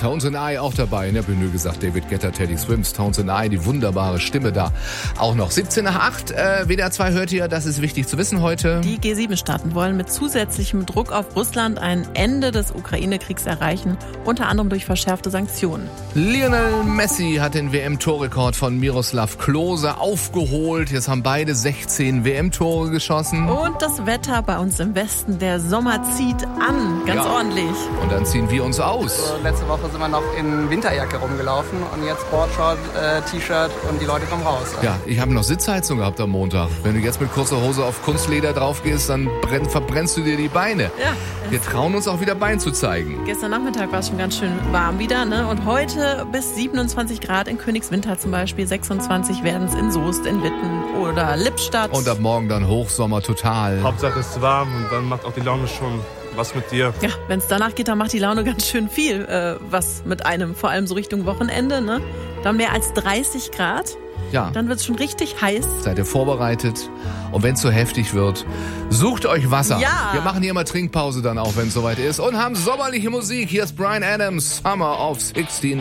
Tones and I auch dabei. In der Bühne gesagt, David Guetta, Teddy Swims, Tones and I, die wunderbare Stimme da. Auch noch 17 nach 8, WDR 2 hört ihr, das ist wichtig zu wissen heute. Die G7-Staaten wollen mit zusätzlichem Druck auf Russland ein Ende des Ukraine-Kriegs erreichen, unter anderem durch verschärfte Sanktionen. Lionel Messi hat den WM-Torrekord von Miroslav Klose aufgeholt. Jetzt haben beide 16 WM-Tore geschossen. Und das Wetter bei uns im Westen, der Sommer zieht an, ganz ordentlich. Und dann ziehen wir uns aus. Also, letzte Woche sind wir noch in Winterjacke rumgelaufen und jetzt Boardshort, T-Shirt und die Leute kommen raus. Ja, ich habe noch Sitzheizung gehabt am Montag. Wenn du jetzt mit kurzer Hose auf Kunstleder drauf gehst, dann verbrennst du dir die Beine. Ja. Wir trauen uns auch wieder Bein zu zeigen. Gestern Nachmittag war es schon ganz schön warm wieder, ne? Und heute bis 27 Grad in Königswinter zum Beispiel, 26 werden es in Soest, in Witten oder Lippstadt. Und ab morgen dann Hochsommer total. Hauptsache es ist warm und dann macht auch die Laune schon was mit dir. Ja, wenn es danach geht, dann macht die Laune ganz schön viel was mit einem, vor allem so Richtung Wochenende, ne? Dann mehr als 30 Grad. Ja. Dann wird es schon richtig heiß. Seid ihr vorbereitet? Und wenn es so heftig wird, sucht euch Wasser. Ja. Wir machen hier mal Trinkpause dann auch, wenn es soweit ist. Und haben sommerliche Musik. Hier ist Bryan Adams, Summer of 69.